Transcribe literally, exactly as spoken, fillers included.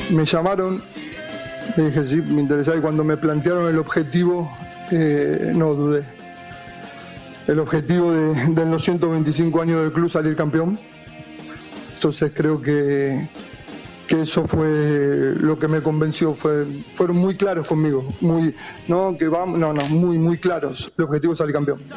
me llamaron, le dije sí, me interesaba, y cuando me plantearon el objetivo, eh, no dudé. El objetivo de, de los ciento veinticinco años del club, salir campeón. Entonces creo que, que eso fue lo que me convenció. Fue, fueron muy claros conmigo, muy, no, que vamos, no, no, muy, muy claros. El objetivo es salir campeón.